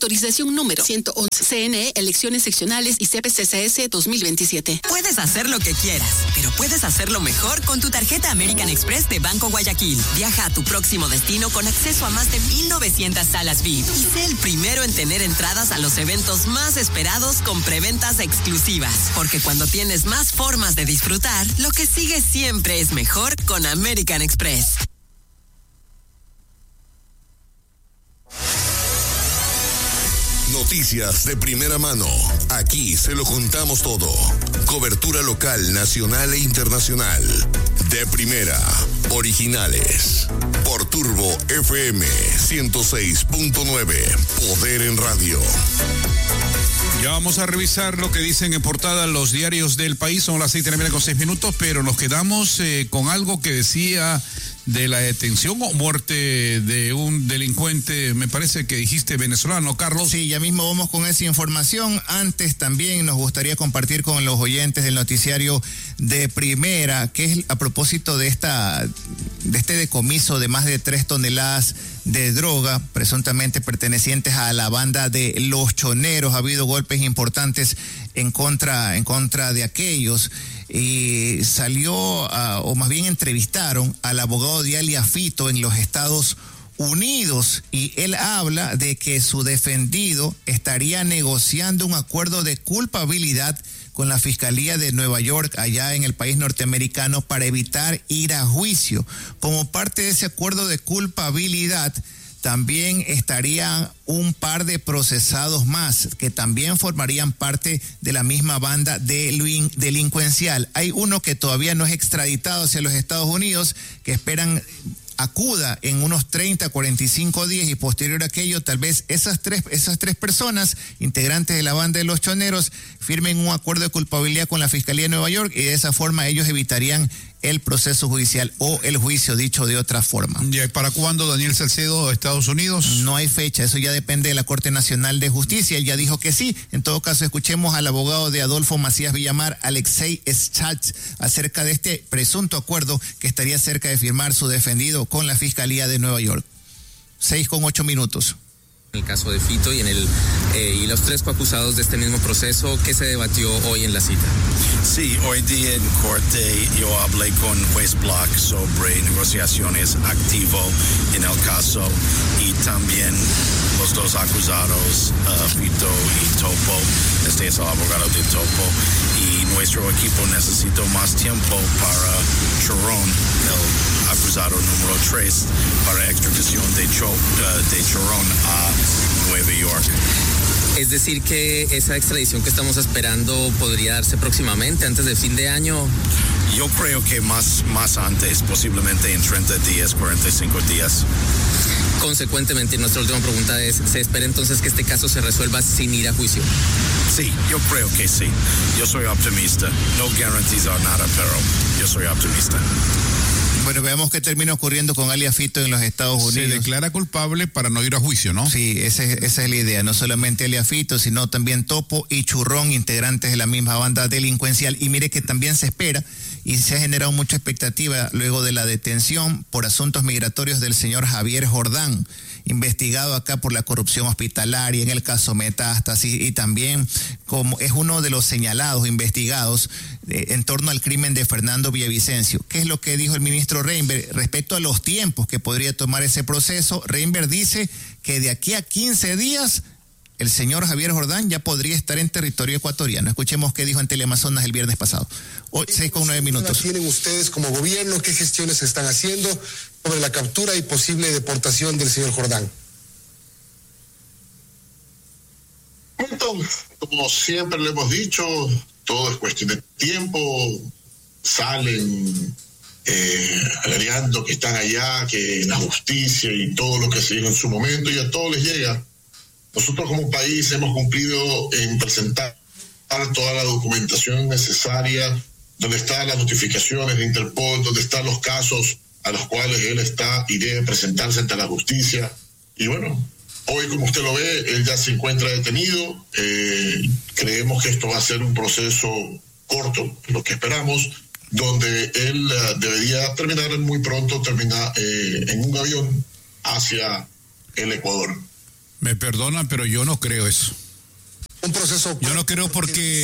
Autorización número 111. CNE, elecciones seccionales y CPCCS 2027. Puedes hacer lo que quieras, pero puedes hacerlo mejor con tu tarjeta American Express de Banco Guayaquil. Viaja a tu próximo destino con acceso a más de 1,900 salas VIP y sé el primero en tener entradas a los eventos más esperados con preventas exclusivas. Porque cuando tienes más formas de disfrutar, lo que sigue siempre es mejor con American Express. Noticias de primera mano. Aquí se lo contamos todo. Cobertura local, nacional e internacional. De primera. Originales. Por Turbo FM 106.9. Poder en radio. Ya vamos a revisar lo que dicen en portada los diarios del país. Son las 6:06, pero nos quedamos con algo que decía de la detención o muerte de un delincuente, me parece que dijiste venezolano, Carlos. Sí, ya mismo vamos con esa información. Antes también nos gustaría compartir con los oyentes del noticiario de primera, que es a propósito de este decomiso de más de 3 toneladas de droga, presuntamente pertenecientes a la banda de Los Choneros. Ha habido golpes importantes en contra de aquellos. Y salió, o más bien entrevistaron al abogado de Alia Fito en los Estados Unidos, y él habla de que su defendido estaría negociando un acuerdo de culpabilidad con la Fiscalía de Nueva York, allá en el país norteamericano, para evitar ir a juicio. Como parte de ese acuerdo de culpabilidad, también estarían un par de procesados más que también formarían parte de la misma banda delincuencial. Hay uno que todavía no es extraditado hacia los Estados Unidos, que esperan acuda en unos 30, 45 días, y posterior a aquello, tal vez esas tres personas, integrantes de la banda de Los Choneros, firmen un acuerdo de culpabilidad con la Fiscalía de Nueva York, y de esa forma ellos evitarían el proceso judicial o el juicio, dicho de otra forma. ¿Y para cuándo Daniel Salcedo, Estados Unidos? No hay fecha, eso ya depende de la Corte Nacional de Justicia. Él ya dijo que sí. En todo caso, escuchemos al abogado de Adolfo Macías Villamar, Alexei Schatz, acerca de este presunto acuerdo que estaría cerca de firmar su defendido con la Fiscalía de Nueva York. 6:08. En el caso de Fito y los 3 coacusados de este mismo proceso, ¿qué se debatió hoy en la cita? Sí, hoy día en corte yo hablé con juez Block sobre negociaciones activo en el caso, y también los 2 acusados, Fito y Topo. Este es el abogado de Topo, y nuestro equipo necesitó más tiempo para Chorón, el acusado número 3, para extradición de Chorón a Nueva York. Es decir, que esa extradición que estamos esperando podría darse próximamente, antes del fin de año. Yo creo que más antes, posiblemente en 30 días, 45 días. Consecuentemente, nuestra última pregunta es, ¿se espera entonces que este caso se resuelva sin ir a juicio? Sí, yo creo que sí. Yo soy optimista. No garantizo nada, pero yo soy optimista. Bueno, veamos qué termina ocurriendo con Alia Fito en los Estados Unidos. Se declara culpable para no ir a juicio, ¿no? Sí, esa es la idea. No solamente Alia Fito, sino también Topo y Churrón, integrantes de la misma banda delincuencial. Y mire que también se espera, y se ha generado mucha expectativa luego de la detención por asuntos migratorios del señor Javier Jordán, investigado acá por la corrupción hospitalaria en el caso Metástasis, y también como es uno de los señalados, investigados en torno al crimen de Fernando Villavicencio. ¿Qué es lo que dijo el ministro Reinberg respecto a los tiempos que podría tomar ese proceso? Reinberg dice que de aquí a 15 días el señor Javier Jordán ya podría estar en territorio ecuatoriano. Escuchemos qué dijo en Teleamazonas el viernes pasado. 6:09. ¿Tienen ustedes como gobierno? ¿Qué gestiones se están haciendo sobre la captura y posible deportación del señor Jordán? Como siempre le hemos dicho, todo es cuestión de tiempo. Salen alegando que están allá, que la justicia y todo lo que se dijo en su momento, y a todos les llega. Nosotros como país hemos cumplido en presentar toda la documentación necesaria, donde están las notificaciones de Interpol, donde están los casos a los cuales él está y debe presentarse ante la justicia. Y bueno, hoy, como usted lo ve, él ya se encuentra detenido. Creemos que esto va a ser un proceso corto, lo que esperamos, donde él debería terminar muy pronto, en un avión hacia el Ecuador. Me perdonan, pero yo no creo eso. Un proceso. Yo no creo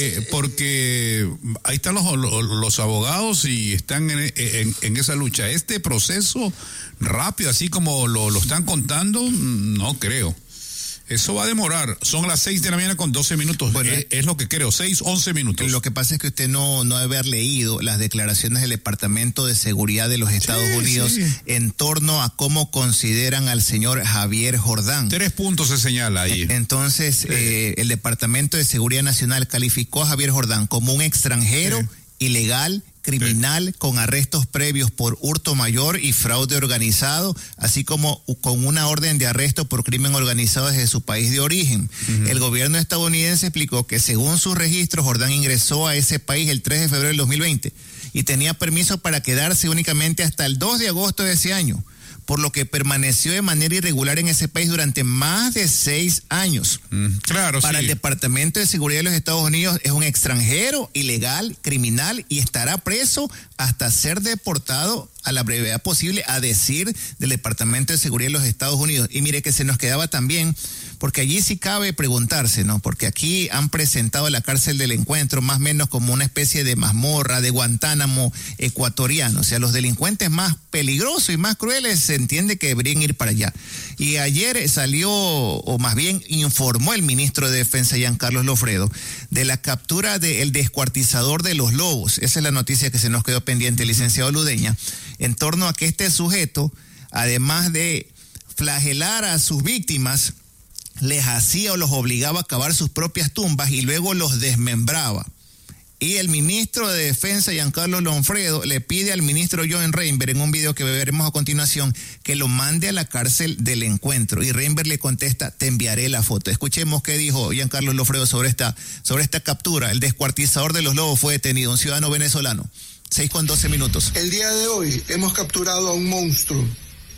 porque ahí están los abogados y están en esa lucha. Este proceso rápido, así como lo están contando, no creo. Eso va a demorar. Son las 6 de la mañana con 12 minutos. Bueno, es lo que creo, 11 minutos. Lo que pasa es que usted no debe haber leído las declaraciones del Departamento de Seguridad de los Estados Unidos en torno a cómo consideran al señor Javier Jordán. 3 puntos se señala ahí. Entonces, el Departamento de Seguridad Nacional calificó a Javier Jordán como un extranjero ilegal, criminal, con arrestos previos por hurto mayor y fraude organizado, así como con una orden de arresto por crimen organizado desde su país de origen. El gobierno estadounidense explicó que según sus registros, Jordán ingresó a ese país el 3 de febrero del 2020 y tenía permiso para quedarse únicamente hasta el 2 de agosto de ese año, por lo que permaneció de manera irregular en ese país durante más de 6 años. Claro, Para el Departamento de Seguridad de los Estados Unidos es un extranjero ilegal, criminal, y estará preso hasta ser deportado a la brevedad posible, a decir del Departamento de Seguridad de los Estados Unidos. Y mire que se nos quedaba también, porque allí sí cabe preguntarse, ¿no? Porque aquí han presentado la cárcel del Encuentro más o menos como una especie de mazmorra, de Guantánamo ecuatoriano. O sea, los delincuentes más peligrosos y más crueles se entiende que deberían ir para allá. Y ayer salió, o más bien informó el ministro de Defensa, Giancarlo Lofredo, de la captura del descuartizador de Los Lobos. Esa es la noticia que se nos quedó pendiente, licenciado Ludeña, en torno a que este sujeto, además de flagelar a sus víctimas, les hacía o los obligaba a cavar sus propias tumbas y luego los desmembraba. Y el ministro de Defensa, Giancarlo Lofredo, le pide al ministro John Reinberg, en un video que veremos a continuación, que lo mande a la cárcel del Encuentro. Y Reinberg le contesta: te enviaré la foto. Escuchemos qué dijo Giancarlo Lofredo sobre esta captura. El descuartizador de Los Lobos fue detenido, un ciudadano venezolano. 6:12 minutos. El día de hoy hemos capturado a un monstruo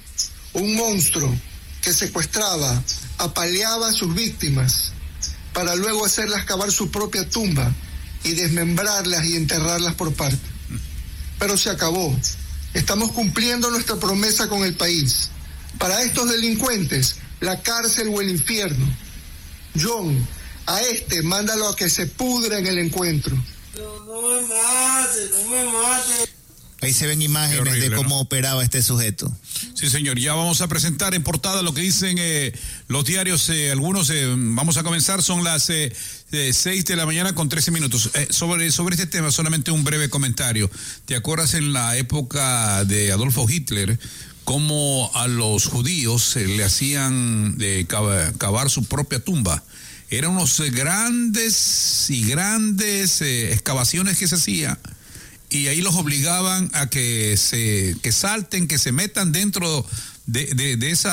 que secuestraba, apaleaba a sus víctimas para luego hacerlas cavar su propia tumba y desmembrarlas y enterrarlas por parte. Pero se acabó. Estamos cumpliendo nuestra promesa con el país. Para estos delincuentes, la cárcel o el infierno. John, a mándalo a que se pudra en el Encuentro. No me mate. Ahí se ven imágenes horrible, de cómo operaba este sujeto. Sí, señor. Ya vamos a presentar en portada lo que dicen los diarios. Algunos, vamos a comenzar, son las 6 de la mañana con 13 minutos. Sobre este tema, solamente un breve comentario. ¿Te acuerdas en la época de Adolfo Hitler, cómo a los judíos le hacían cavar su propia tumba? Eran unos grandes excavaciones que se hacían. Y ahí los obligaban a que salten, que se metan dentro de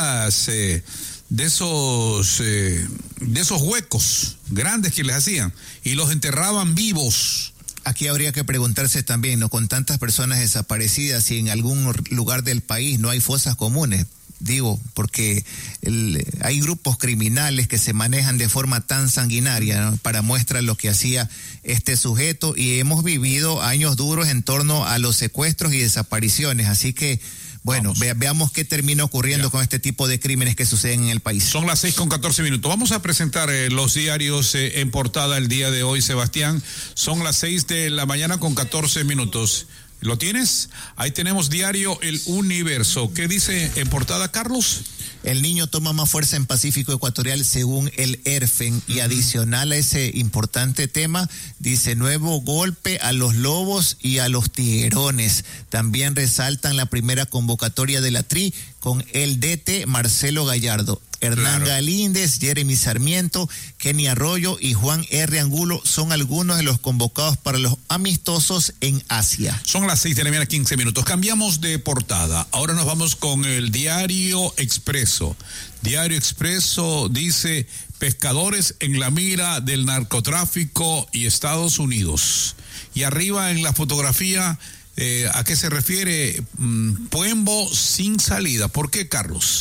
esos huecos grandes que les hacían, y los enterraban vivos. Aquí habría que preguntarse también, ¿no? Con tantas personas desaparecidas, si en algún lugar del país no hay fosas comunes. Digo, porque hay grupos criminales que se manejan de forma tan sanguinaria, ¿no? Para muestra lo que hacía este sujeto, y hemos vivido años duros en torno a los secuestros y desapariciones, así que bueno, veamos qué termina ocurriendo con este tipo de crímenes que suceden en el país. Son las 6:14 minutos. Vamos a presentar los diarios en portada el día de hoy, Sebastián. Son las 6 de la mañana con 14 minutos. ¿Lo tienes? Ahí tenemos diario El Universo. ¿Qué dice en portada, Carlos? El niño toma más fuerza en Pacífico Ecuatorial según el ERFEN, y adicional a ese importante tema, dice: nuevo golpe a los lobos y a los tiguerones. También resaltan la primera convocatoria de la TRI con el DT Marcelo Gallardo. Hernán Galíndez, Jeremy Sarmiento, Kenny Arroyo y Juan R. Angulo son algunos de los convocados para los amistosos en Asia. Son las 6 de la mañana, 15 minutos. Cambiamos de portada. Ahora nos vamos con el Diario Expreso. Diario Expreso dice: pescadores en la mira del narcotráfico y Estados Unidos. Y arriba en la fotografía, ¿a qué se refiere? Puembo sin salida. ¿Por qué, Carlos?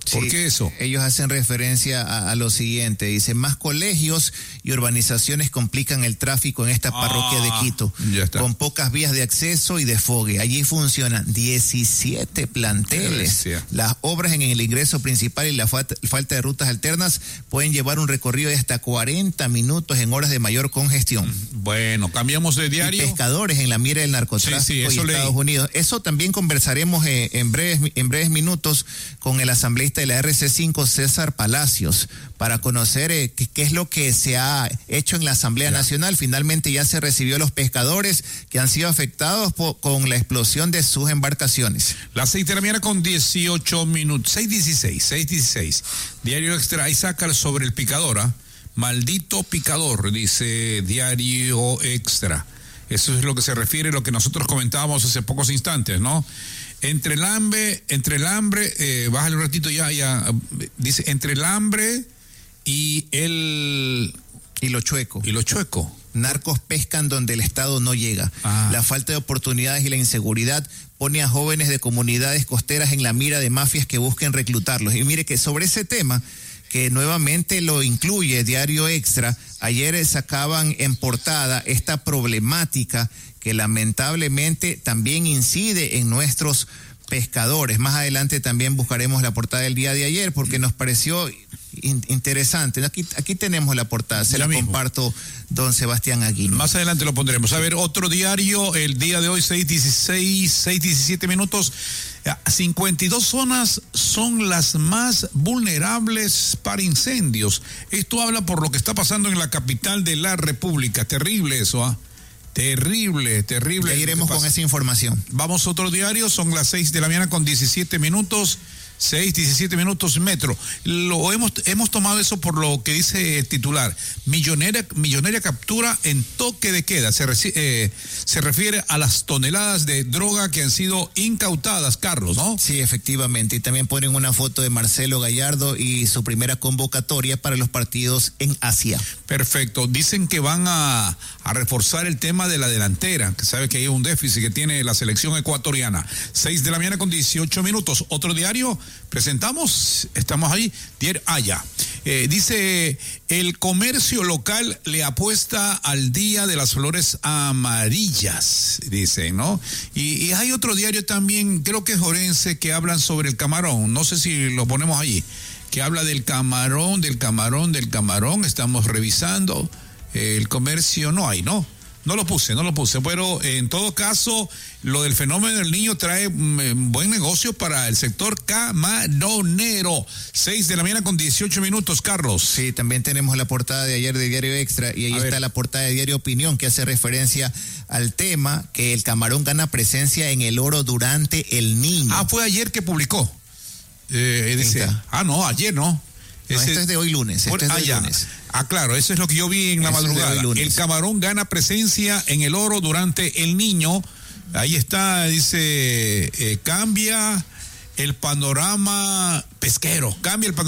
¿Por qué eso? Ellos hacen referencia a lo siguiente. Dice, más colegios y urbanizaciones complican el tráfico en esta parroquia de Quito, con pocas vías de acceso y desfogue. Allí funcionan 17 planteles. Las obras en el ingreso principal y la falta de rutas alternas pueden llevar un recorrido de hasta 40 minutos en horas de mayor congestión. Bueno, cambiamos de diario. Y pescadores en la mira del narcotráfico y Estados Unidos. Eso también conversaremos en breves minutos con el asambleísta de la RC5, César Palacios, para conocer qué es lo que se ha hecho en la Asamblea Nacional. Finalmente ya se recibió a los pescadores que han sido afectados con la explosión de sus embarcaciones. Las 6 de la mañana con 18 minutos, 6:16. Diario Extra, ahí saca sobre el picador, maldito picador, dice Diario Extra. Eso es lo que se refiere a lo que nosotros comentábamos hace pocos instantes, ¿no? Entre el hambre, bájale un ratito ya, dice, entre el hambre y lo chueco. Y lo chueco. Narcos pescan donde el Estado no llega. La falta de oportunidades y la inseguridad pone a jóvenes de comunidades costeras en la mira de mafias que busquen reclutarlos. Y mire que sobre ese tema, que nuevamente lo incluye Diario Extra, ayer sacaban en portada esta problemática que lamentablemente también incide en nuestros pescadores. Más adelante también buscaremos la portada del día de ayer porque nos pareció interesante. Aquí tenemos la portada, se la comparto, don Sebastián Aguino. Más adelante lo pondremos. A ver, otro diario, el día de hoy, 6:17 minutos. 52 zonas son las más vulnerables para incendios. Esto habla por lo que está pasando en la capital de la República. Terrible eso, Terrible. Ya iremos con esa información. Vamos a otro diario, son las 6 de la mañana con 17 minutos. 6:17 minutos, Metro. Hemos tomado eso por lo que dice el titular. Millonaria captura en toque de queda. Se refiere a las toneladas de droga que han sido incautadas, Carlos, ¿no? Sí, efectivamente. Y también ponen una foto de Marcelo Gallardo y su primera convocatoria para los partidos en Asia. Perfecto. Dicen que van a reforzar el tema de la delantera, que sabe que hay un déficit que tiene la selección ecuatoriana. 6 de la mañana con 18 minutos. Otro diario. Presentamos, estamos ahí, dice, el comercio local le apuesta al Día de las Flores Amarillas, dice, ¿no? Y hay otro diario también, creo que es Orense, que hablan sobre el camarón, no sé si lo ponemos allí, que habla del camarón, estamos revisando, el comercio no hay, ¿no? No lo puse, pero en todo caso, lo del fenómeno del Niño trae buen negocio para el sector camaronero. 6 de la mañana con 18 minutos, Carlos. Sí, también tenemos la portada de ayer de Diario Extra y ahí está la portada de Diario Opinión que hace referencia al tema que el camarón gana presencia en el oro durante el Niño. Fue ayer que publicó. Dice, ayer no. Esto es de hoy lunes. Lunes. Claro, eso es lo que yo vi en la madrugada. El camarón gana presencia en el oro durante el Niño. Ahí está, dice, cambia el panorama pesquero.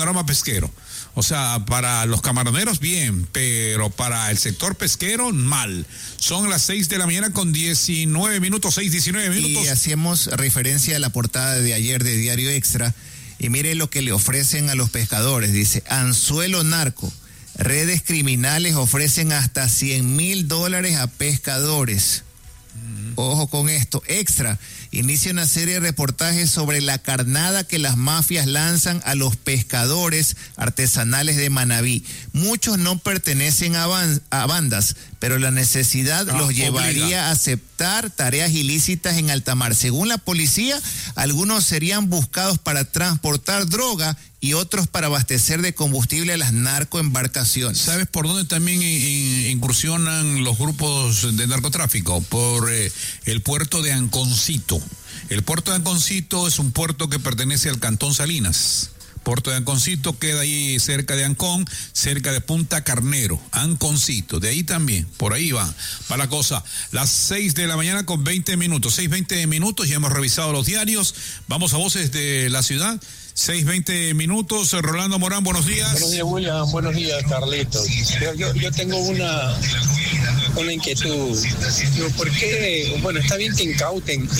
O sea, para los camaroneros bien, pero para el sector pesquero mal. Son las 6 de la mañana con 19 minutos, 6:19 minutos. Y hacíamos referencia a la portada de ayer de Diario Extra. Y mire lo que le ofrecen a los pescadores. Dice, anzuelo narco. Redes criminales ofrecen hasta $100,000 a pescadores. Ojo con esto. Extra. Inicia una serie de reportajes sobre la carnada que las mafias lanzan a los pescadores artesanales de Manabí. Muchos no pertenecen a bandas, pero la necesidad los llevaría a aceptar tareas ilícitas en alta mar. Según la policía, algunos serían buscados para transportar droga y otros para abastecer de combustible a las narcoembarcaciones. ¿Sabes por dónde también incursionan los grupos de narcotráfico? Por el puerto de Anconcito. El puerto de Anconcito es un puerto que pertenece al Cantón Salinas. Puerto de Anconcito queda ahí cerca de Ancón, cerca de Punta Carnero, Anconcito, de ahí también, por ahí va la cosa. Las 6 de la mañana con 20 minutos, 6:20 minutos, ya hemos revisado los diarios, vamos a Voces de la Ciudad, 6:20 minutos, Rolando Morán, buenos días. Buenos días, William, buenos días, Carlitos. Yo tengo una inquietud. Digo, ¿por qué? Bueno, está bien que incauten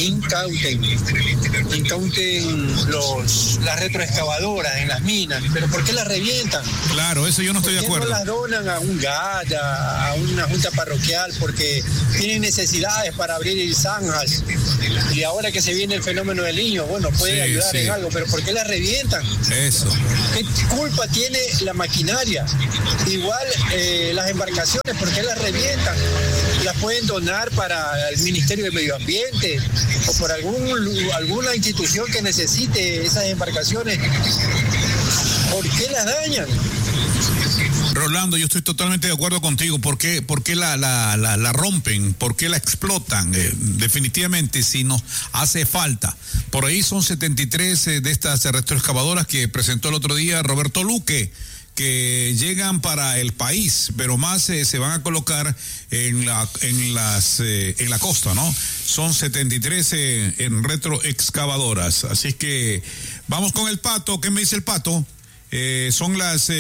las retroexcavadoras en las minas, pero ¿por qué las revientan? Claro, eso yo no estoy de acuerdo. ¿Por qué no las donan a un GAYA, a una junta parroquial? Porque tienen necesidades para abrir zanjas. Y ahora que se viene el fenómeno del Niño, bueno, puede ayudar en algo, pero ¿por qué las revientan? Eso. ¿Qué culpa tiene la maquinaria? Igual las embarcaciones, ¿por qué las revientan? Las pueden donar para el Ministerio de Medio Ambiente o por alguna institución que necesite esas embarcaciones. ¿Por qué las dañan? Rolando, yo estoy totalmente de acuerdo contigo. ¿Por qué la rompen? ¿Por qué la explotan? Definitivamente, si nos hace falta. Por ahí son 73 de estas retroexcavadoras que presentó el otro día Roberto Luque, que llegan para el país, pero más se van a colocar en la costa, ¿no? Son 73 en retroexcavadoras. Así que vamos con el Pato. ¿Qué me dice el Pato? Son las...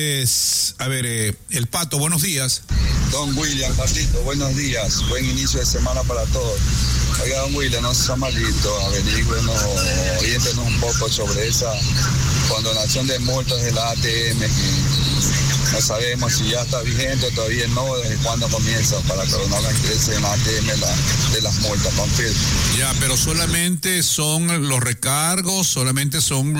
el Pato, buenos días. Don William, Patito, buenos días. Buen inicio de semana para todos. Oiga, don William, no sea malito, averigüenos, oriéntenos un poco sobre esa condonación de multas de la ATM. No sabemos si ya está vigente o todavía no, desde cuándo comienza para que no la ingrese en la ATM de las multas, confirmo. Ya, pero solamente son los recargos, solamente son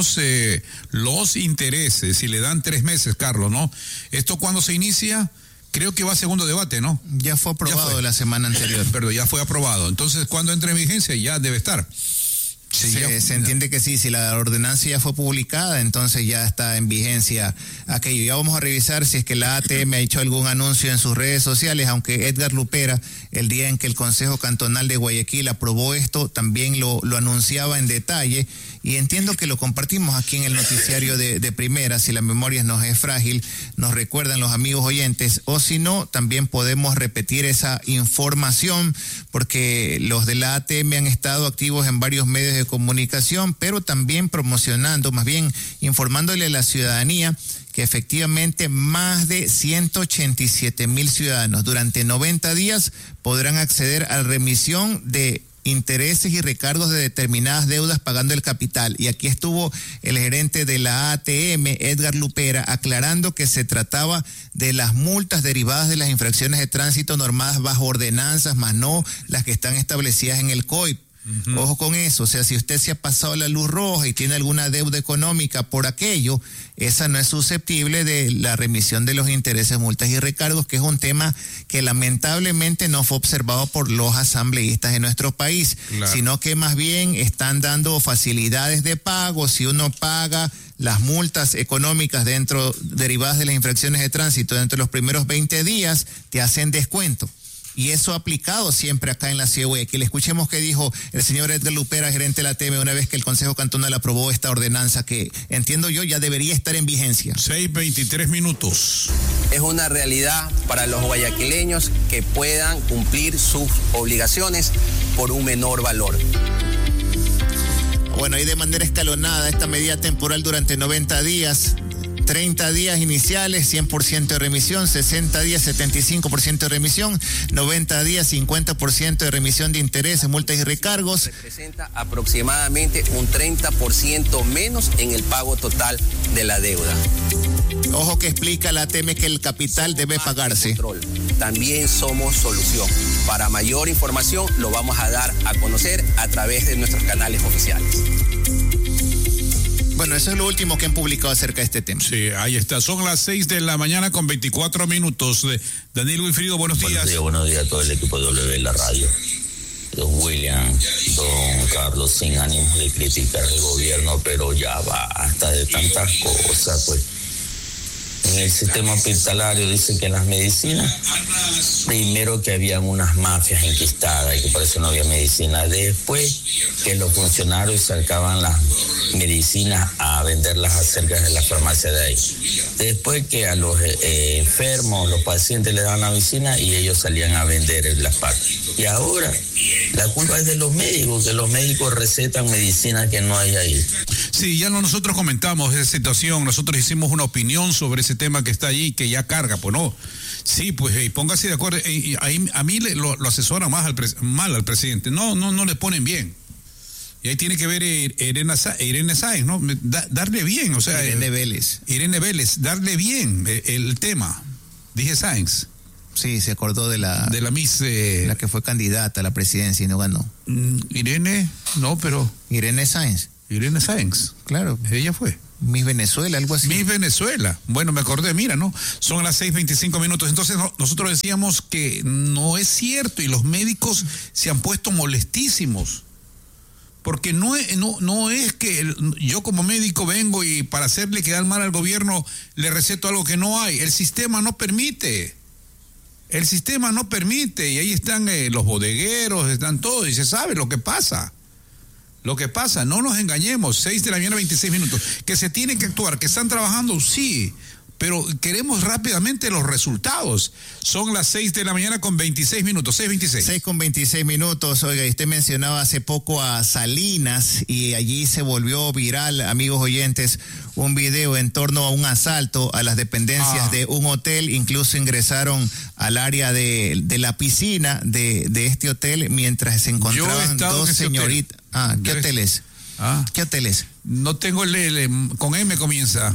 los intereses, y le dan 3 meses, Carlos, ¿no? ¿Esto cuándo se inicia? Creo que va a segundo debate, ¿no? Ya fue aprobado la semana anterior. Perdón, ya fue aprobado. Entonces, ¿cuándo entra en vigencia? Ya debe estar. Sí, se entiende que sí, si la ordenanza ya fue publicada, entonces ya está en vigencia aquello. Ya vamos a revisar si es que la ATM ha hecho algún anuncio en sus redes sociales, aunque Edgar Lupera, el día en que el Consejo Cantonal de Guayaquil aprobó esto, también lo anunciaba en detalle, y entiendo que lo compartimos aquí en el noticiario de Primera. Si la memoria nos es frágil, nos recuerdan los amigos oyentes, o si no, también podemos repetir esa información, porque los de la ATM han estado activos en varios medios de comunicación, pero también promocionando, más bien informándole a la ciudadanía que efectivamente más de 187,000 ciudadanos durante 90 días podrán acceder a la remisión de intereses y recargos de determinadas deudas pagando el capital. Y aquí estuvo el gerente de la ATM, Edgar Lupera, aclarando que se trataba de las multas derivadas de las infracciones de tránsito normadas bajo ordenanzas, más no las que están establecidas en el COIP. Uh-huh. Ojo con eso, o sea, si usted se ha pasado la luz roja y tiene alguna deuda económica por aquello, esa no es susceptible de la remisión de los intereses, multas y recargos, que es un tema que lamentablemente no fue observado por los asambleístas de nuestro país, claro, sino que más bien están dando facilidades de pago. Si uno paga las multas económicas derivadas de las infracciones de tránsito dentro de los primeros 20 días, te hacen descuento. Y eso aplicado siempre acá en la ciudad de Guayaquil. Escuchemos qué dijo el señor Edgar Lupera, gerente de la ATM, una vez que el Consejo Cantonal aprobó esta ordenanza que, entiendo yo, ya debería estar en vigencia. 6:23 minutos. Es una realidad para los guayaquileños que puedan cumplir sus obligaciones por un menor valor. Bueno, y de manera escalonada esta medida temporal durante 90 días. 30 días iniciales, 100% de remisión, 60 días, 75% de remisión, 90 días, 50% de remisión de intereses, multas y recargos. Representa aproximadamente un 30% menos en el pago total de la deuda. Ojo que explica la ATM que el capital debe pagarse. También somos solución. Para mayor información lo vamos a dar a conocer a través de nuestros canales oficiales. Bueno, eso es lo último que han publicado acerca de este tema. Sí, ahí está. Son las 6:24 a.m. Daniel Wilfrido, buenos días. Buenos días a todo el equipo de W La Radio. Don William, don Carlos, sin ánimo de criticar el gobierno, pero ya basta de tantas cosas, pues. En el sistema hospitalario dice que en las medicinas, primero que habían unas mafias enquistadas y que por eso no había medicina. Después que los funcionarios sacaban las medicinas a venderlas acerca de la farmacia de ahí. Después que a los enfermos, los pacientes les daban la medicina y ellos salían a vender las partes. Y ahora la culpa es de los médicos, que los médicos recetan medicina que no hay ahí. Sí, ya nosotros comentamos esa situación, nosotros hicimos una opinión sobre ese tema que está allí, que ya carga, pues no. Sí, pues póngase de acuerdo. A mí lo asesora mal al presidente. No le ponen bien. Y ahí tiene que ver Irene Sáenz, ¿no? Darle bien, o sea. Irene Vélez, darle bien el tema. Dije Sáenz. Sí, se acordó de la Miss. La que fue candidata a la presidencia y no ganó. Irene Sáenz. Irene Sáenz. Claro. Ella fue. Miss Venezuela, algo así. Miss Venezuela. Bueno, me acordé, mira, ¿no? Son las 6:25. Entonces nosotros decíamos que no es cierto y los médicos se han puesto molestísimos. Porque no es que yo como médico vengo y para hacerle quedar mal al gobierno le receto algo que no hay. El sistema no permite. Y ahí están los bodegueros, están todos y se sabe lo que pasa. No nos engañemos. 6 de la mañana, 26 minutos. Que se tiene que actuar, que están trabajando, sí. Pero queremos rápidamente los resultados. Son las 6 de la mañana con 26 minutos, 6:26. 6 con 26 minutos. Oiga, usted mencionaba hace poco a Salinas y allí se volvió viral, amigos oyentes, un video en torno a un asalto a las dependencias de un hotel. Incluso ingresaron al área de la piscina de este hotel mientras se encontraban dos señoritas. ¿Qué hotel es? ¿Qué hotel es? No tengo con M comienza.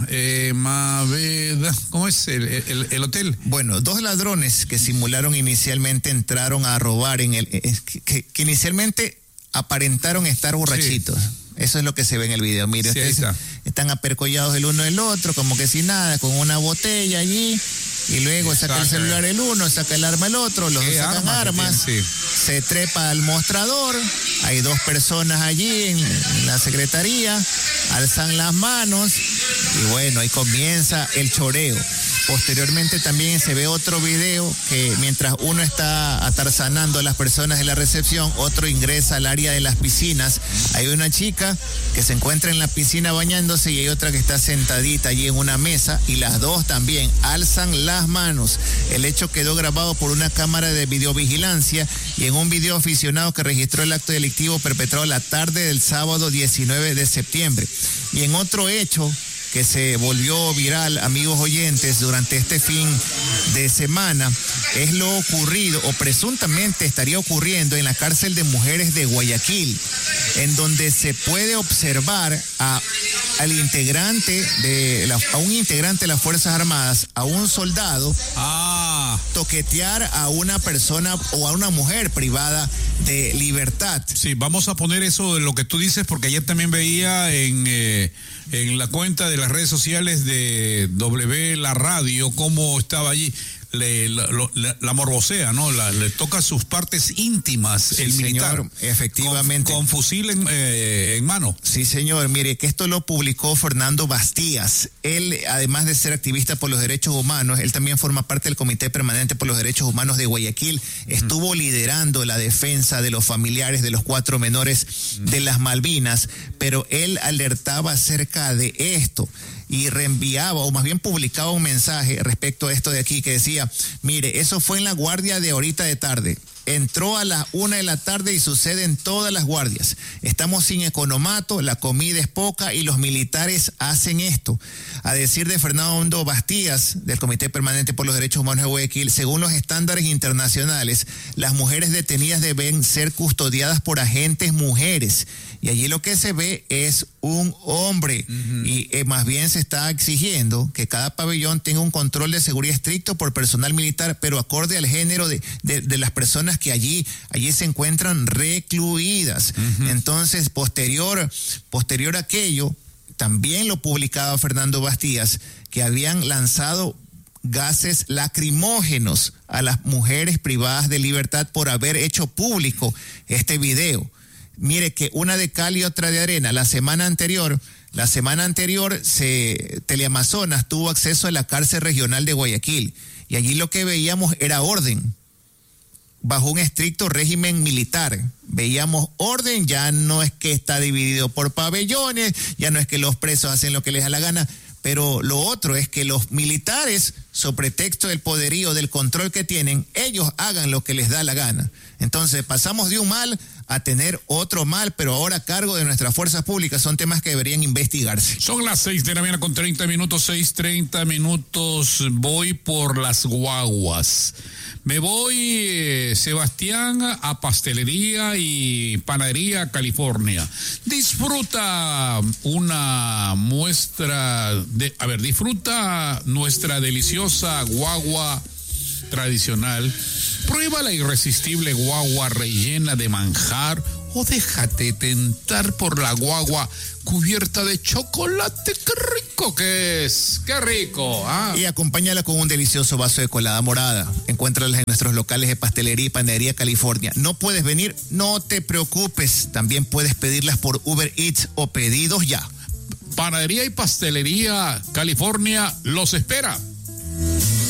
Maveda, ¿cómo es el hotel? Bueno, dos ladrones que simularon inicialmente entraron a robar que inicialmente aparentaron estar borrachitos. Sí. Eso es lo que se ve en el video. Mire, sí, ustedes están apercollados el uno del otro, como que sin nada, con una botella allí. Y luego saca el celular el uno, saca el arma el otro, los dos sacan armas, se trepa al mostrador, hay dos personas allí en la secretaría, alzan las manos y bueno, ahí comienza el choreo. Posteriormente también se ve otro video que mientras uno está atarzanando a las personas de la recepción, otro ingresa al área de las piscinas. Hay una chica que se encuentra en la piscina bañándose y hay otra que está sentadita allí en una mesa y las dos también alzan las manos. El hecho quedó grabado por una cámara de videovigilancia y en un video aficionado que registró el acto delictivo perpetrado la tarde del sábado 19 de septiembre. Y en otro hecho que se volvió viral, amigos oyentes, durante este fin de semana, es lo ocurrido, o presuntamente estaría ocurriendo en la cárcel de mujeres de Guayaquil, en donde se puede observar a un integrante de las Fuerzas Armadas, a un soldado, toquetear a una persona o a una mujer privada de libertad. Sí, vamos a poner eso de lo que tú dices, porque ayer también veía en la cuenta de las redes sociales de W La Radio cómo estaba allí. La morbosea, ¿no? Le toca sus partes íntimas, sí, el militar. Señor, efectivamente. Con fusil en mano. Sí, señor. Mire, que esto lo publicó Fernando Bastías. Él, además de ser activista por los derechos humanos, él también forma parte del Comité Permanente por los Derechos Humanos de Guayaquil. Estuvo liderando la defensa de los familiares de los 4 menores de las Malvinas, pero él alertaba acerca de esto y reenviaba, o más bien publicaba un mensaje respecto a esto de aquí que decía, mire, eso fue en la guardia de ahorita de tarde. Entró a las 1 de la tarde y sucede en todas las guardias. Estamos sin economato, la comida es poca y los militares hacen esto. A decir de Fernando Bastías, del Comité Permanente por los Derechos Humanos de Guayaquil, según los estándares internacionales, las mujeres detenidas deben ser custodiadas por agentes mujeres. Y allí lo que se ve es un hombre. Y más bien se está exigiendo que cada pabellón tenga un control de seguridad estricto por personal militar, pero acorde al género de las personas que allí se encuentran recluidas. Entonces, posterior a aquello, también lo publicaba Fernando Bastías, que habían lanzado gases lacrimógenos a las mujeres privadas de libertad por haber hecho público este video. Mire que una de cal y otra de arena. La semana anterior, Teleamazonas tuvo acceso a la cárcel regional de Guayaquil y allí lo que veíamos era orden, bajo un estricto régimen militar. Veíamos orden, ya no es que está dividido por pabellones, ya no es que los presos hacen lo que les da la gana, pero lo otro es que los militares, sobre pretexto del poderío, del control que tienen, ellos hagan lo que les da la gana. Entonces pasamos de un mal a tener otro mal, pero ahora a cargo de nuestras fuerzas públicas. Son temas que deberían investigarse. Son las 6 de la mañana con 30 minutos, 6:30 minutos. Voy por las guaguas. Me voy, Sebastián, a Pastelería y Panadería California. Disfruta una muestra disfruta nuestra deliciosa guagua tradicional. Prueba la irresistible guagua rellena de manjar o déjate tentar por la guagua cubierta de chocolate. ¡Qué rico que es! ¡Qué rico! ¿Ah? Y acompáñala con un delicioso vaso de colada morada. Encuéntralas en nuestros locales de Pastelería y Panadería California. ¿No puedes venir? No te preocupes. También puedes pedirlas por Uber Eats o Pedidos Ya. Panadería y Pastelería California los espera.